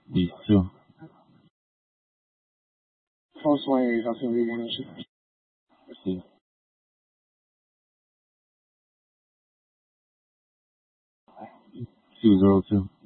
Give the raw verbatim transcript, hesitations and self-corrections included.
Listo. François est gentil de bien aussi. Merci. two zero two.